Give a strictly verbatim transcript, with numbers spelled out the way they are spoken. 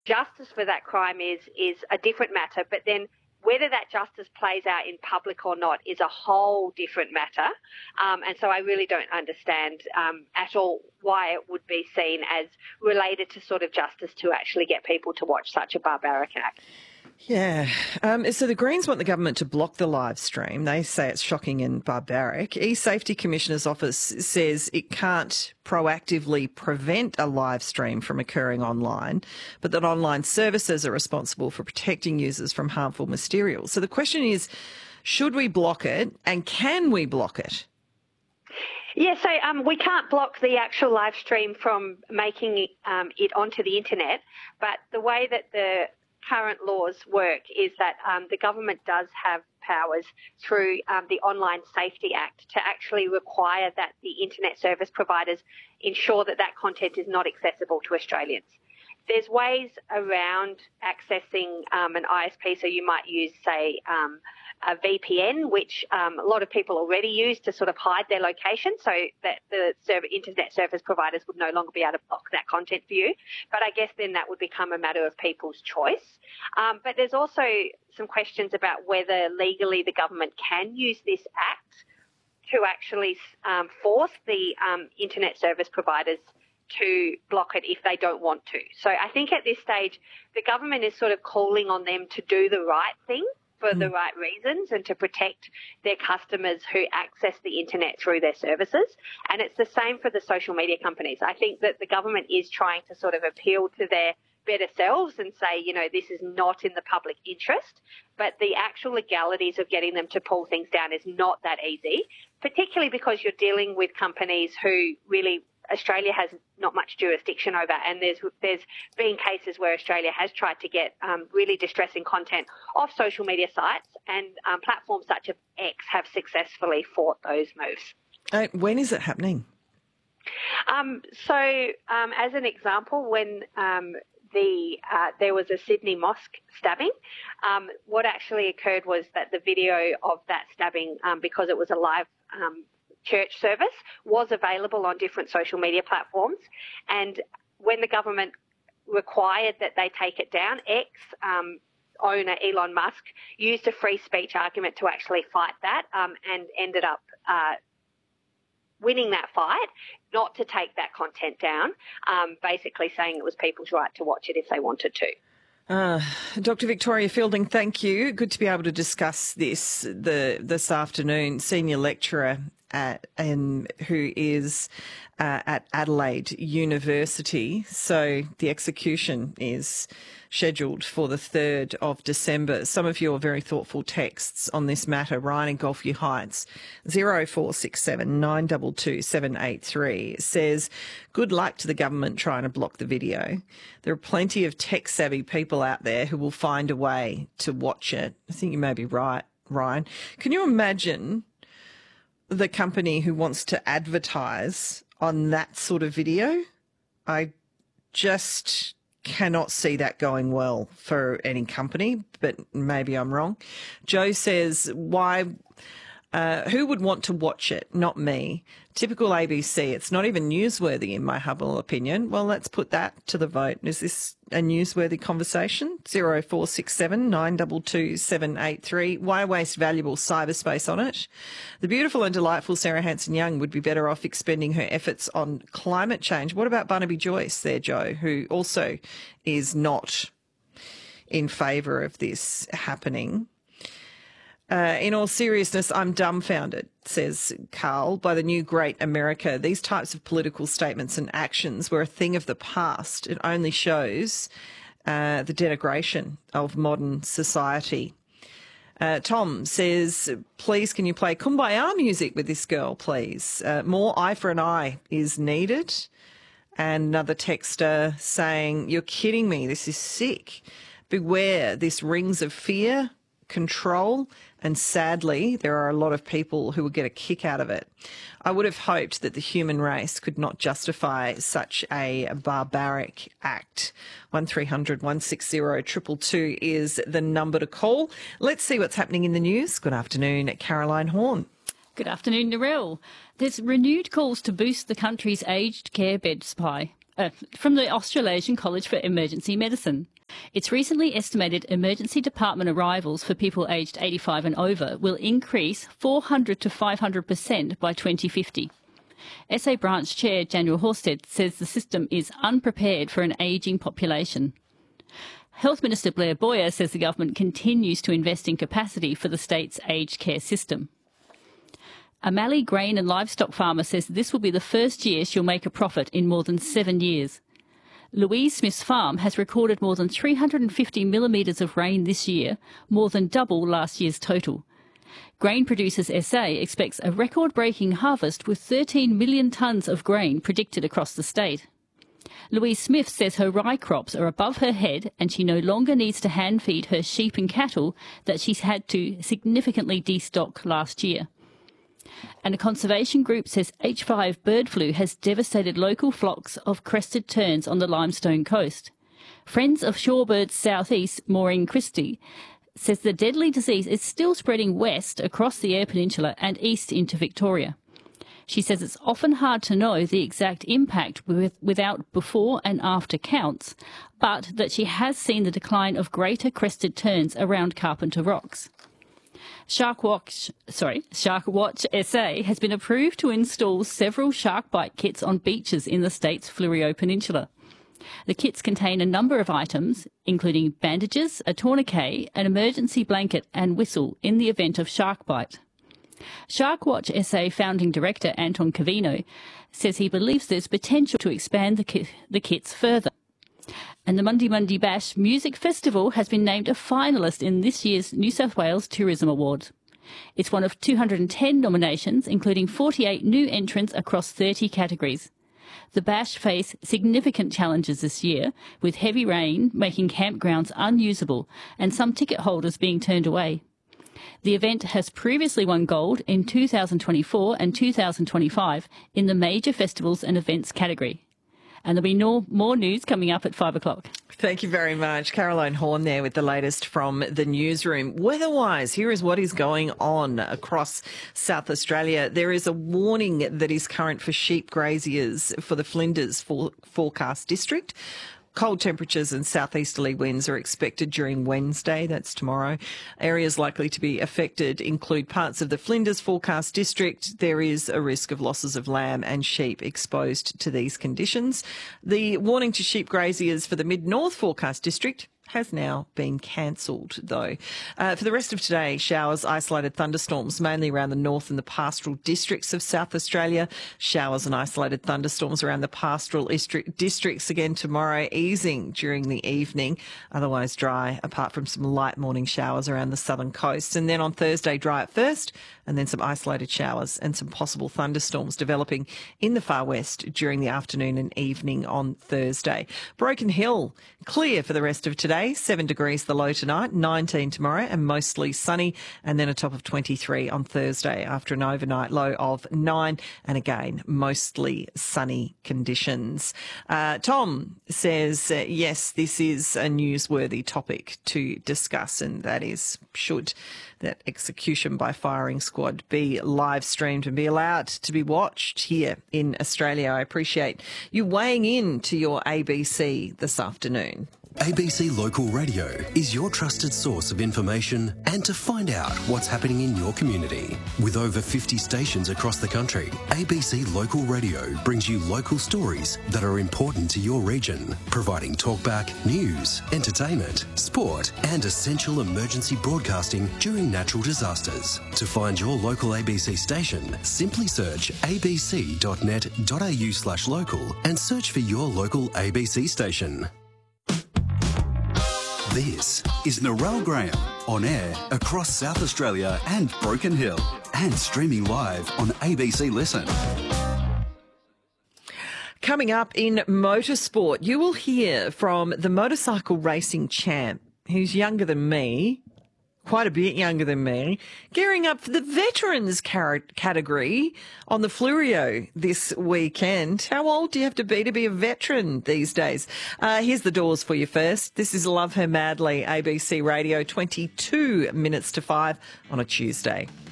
justice for that crime is is a different matter, but then whether that justice plays out in public or not is a whole different matter. Um, and so I really don't understand um, at all why it would be seen as related to sort of justice to actually get people to watch such a barbaric act. Yeah. Um, so the Greens want the government to block the live stream. They say it's shocking and barbaric. E-Safety Commissioner's Office says it can't proactively prevent a live stream from occurring online, but that online services are responsible for protecting users from harmful materials. So the question is, should we block it, and can we block it? Yeah, so um, we can't block the actual live stream from making um, it onto the internet, but the way that the current laws work is that um, the government does have powers through um, the Online Safety Act to actually require that the internet service providers ensure that that content is not accessible to Australians. There's ways around accessing um, an I S P, so you might use, say, um, a V P N, which um, a lot of people already use to sort of hide their location so that the server, internet service providers would no longer be able to block that content for you. But I guess then that would become a matter of people's choice. Um, but there's also some questions about whether legally the government can use this act to actually um, force the um, internet service providers to block it if they don't want to. So I think at this stage, the government is sort of calling on them to do the right thing for mm. the right reasons and to protect their customers who access the internet through their services. And it's the same for the social media companies. I think that the government is trying to sort of appeal to their better selves and say, you know, this is not in the public interest, but the actual legalities of getting them to pull things down is not that easy, particularly because you're dealing with companies who really Australia has not much jurisdiction over, and there's there's been cases where Australia has tried to get um, really distressing content off social media sites, and um, platforms such as X have successfully fought those moves. Uh, when is it happening? Um, so, um, as an example, when um, the uh, there was a Sydney mosque stabbing, um, what actually occurred was that the video of that stabbing, um, because it was a live um, church service, was available on different social media platforms, and when the government required that they take it down, X um, owner Elon Musk used a free speech argument to actually fight that um, and ended up uh, winning that fight, not to take that content down, um, basically saying it was people's right to watch it if they wanted to. Uh, Doctor Victoria Fielding, thank you. Good to be able to discuss this the this afternoon. Senior lecturer at and who is uh, at Adelaide University. So the execution is scheduled for the third of December. Some of your very thoughtful texts on this matter. Ryan in Gulfview Heights, zero four six seven nine two two seven eight three, says, good luck to the government trying to block the video. There are plenty of tech-savvy people out there who will find a way to watch it. I think you may be right, Ryan. Can you imagine the company who wants to advertise on that sort of video? I just cannot see that going well for any company, but maybe I'm wrong. Joe says, why, uh, who would want to watch it? Not me. Typical A B C. It's not even newsworthy in my humble opinion. Well, let's put that to the vote. Is this a newsworthy conversation? zero four six seven nine two two seven eight three. Why waste valuable cyberspace on it? The beautiful and delightful Sarah Hanson-Young would be better off expending her efforts on climate change. What about Barnaby Joyce there, Joe, who also is not in favour of this happening? Uh, in all seriousness, I'm dumbfounded, says Carl, by the new great America. These types of political statements and actions were a thing of the past. It only shows uh, the denigration of modern society. Uh, Tom says, please can you play Kumbaya music with this girl, please? Uh, more eye for an eye is needed. And another texter saying, you're kidding me, this is sick. Beware, this rings of fear, control, and sadly, there are a lot of people who will get a kick out of it. I would have hoped that the human race could not justify such a barbaric act. one three hundred one six zero two two two is the number to call. Let's see what's happening in the news. Good afternoon, Caroline Horn. Good afternoon, Narelle. There's renewed calls to boost the country's aged care bed supply. uh, from the Australasian College for Emergency Medicine. It's recently estimated emergency department arrivals for people aged eighty-five and over will increase four hundred to five hundred percent by twenty fifty. S A Branch Chair Daniel Horsted says the system is unprepared for an ageing population. Health Minister Blair Boyer says the government continues to invest in capacity for the state's aged care system. A Mallee grain and livestock farmer says this will be the first year she'll make a profit in more than seven years. Louise Smith's farm has recorded more than three hundred fifty millimetres of rain this year, more than double last year's total. Grain Producers S A expects a record-breaking harvest with thirteen million tonnes of grain predicted across the state. Louise Smith says her rye crops are above her head and she no longer needs to hand-feed her sheep and cattle that she's had to significantly destock last year. And a conservation group says H five bird flu has devastated local flocks of crested terns on the Limestone coast. Friends of Shorebirds Southeast, Maureen Christie, says the deadly disease is still spreading west across the Eyre Peninsula and east into Victoria. She says it's often hard to know the exact impact with, without before and after counts, but that she has seen the decline of greater crested terns around Carpenter Rocks. Shark Watch, sorry, Shark Watch S A has been approved to install several shark bite kits on beaches in the state's Fleurieu Peninsula. The kits contain a number of items, including bandages, a tourniquet, an emergency blanket and whistle in the event of shark bite. Shark Watch S A founding director Anton Cavino says he believes there's potential to expand the, ki- the kits further. And the Mundi Mundi Bash Music Festival has been named a finalist in this year's New South Wales Tourism Awards. It's one of two hundred ten nominations, including forty-eight new entrants across thirty categories. The Bash face significant challenges this year, with heavy rain making campgrounds unusable and some ticket holders being turned away. The event has previously won gold in two thousand twenty-four and two thousand twenty-five in the major festivals and events category. And there'll be no, more news coming up at five o'clock. Thank you very much. Caroline Horn there with the latest from the newsroom. Weather-wise, here is what is going on across South Australia. There is a warning that is current for sheep graziers for the Flinders for, forecast district. Cold temperatures and southeasterly winds are expected during Wednesday, that's tomorrow. Areas likely to be affected include parts of the Flinders forecast district. There is a risk of losses of lamb and sheep exposed to these conditions. The warning to sheep graziers for the Mid-North forecast district has now been cancelled, though. Uh, for the rest of today, showers, isolated thunderstorms, mainly around the north and the pastoral districts of South Australia. Showers and isolated thunderstorms around the pastoral districts again tomorrow, easing during the evening. Otherwise dry, apart from some light morning showers around the southern coast. And then on Thursday, dry at first, and then some isolated showers and some possible thunderstorms developing in the far west during the afternoon and evening on Thursday. Broken Hill, clear for the rest of today. seven degrees the low tonight, nineteen tomorrow and mostly sunny, and then a top of twenty-three on Thursday after an overnight low of nine, and again mostly sunny conditions. Uh, Tom says, uh, yes, this is a newsworthy topic to discuss, and that is, should that execution by firing squad be live streamed and be allowed to be watched here in Australia. I appreciate you weighing in to your A B C this afternoon. A B C Local Radio is your trusted source of information and to find out what's happening in your community. With over fifty stations across the country, A B C Local Radio brings you local stories that are important to your region, providing talkback, news, entertainment, sport and essential emergency broadcasting during natural disasters. To find your local A B C station, simply search abc.net.au slash local and search for your local A B C station. This is Narelle Graham, on air across South Australia and Broken Hill, and streaming live on A B C Listen. Coming up in motorsport, you will hear from the motorcycle racing champ, who's younger than me, quite a bit younger than me, gearing up for the veterans category on the Fleurieu this weekend. How old do you have to be to be a veteran these days? Uh, here's the doors for you first. This is Love Her Madly, A B C Radio, twenty-two minutes to five on a Tuesday.